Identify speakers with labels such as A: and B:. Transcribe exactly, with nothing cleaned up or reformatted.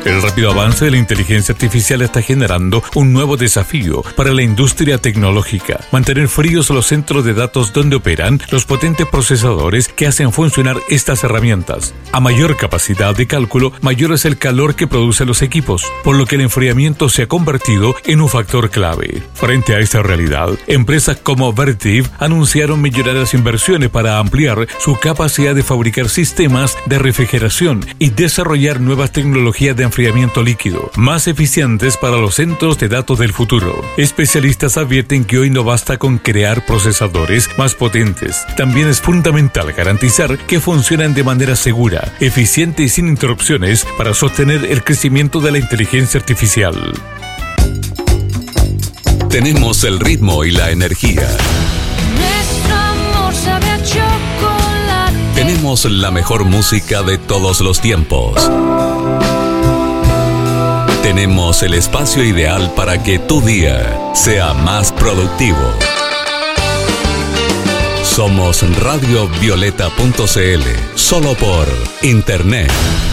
A: El rápido avance de la inteligencia artificial está generando un nuevo desafío para la industria tecnológica: mantener fríos los centros de datos donde operan los potentes procesadores que hacen funcionar estas herramientas. A mayor capacidad de cálculo, mayor es el calor que producen los equipos, por lo que el enfriamiento se ha convertido en un factor clave. Frente a esta realidad, empresas como Vertiv anunciaron millonarias inversiones para ampliar su capacidad de fabricar sistemas de refrigeración y desarrollar nuevas tecnologías de enfriamiento líquido, más eficientes para los centros de datos del futuro. Especialistas advierten que hoy no basta con crear procesadores más potentes. También es fundamental garantizar que funcionan de manera segura, eficiente y sin interrupciones para sostener el crecimiento de la inteligencia artificial.
B: Tenemos el ritmo y la energía.
C: Nuestro amor sabe a chocolate.
B: Tenemos la mejor música de todos los tiempos. Tenemos el espacio ideal para que tu día sea más productivo. Somos radio violeta punto c l, solo por internet.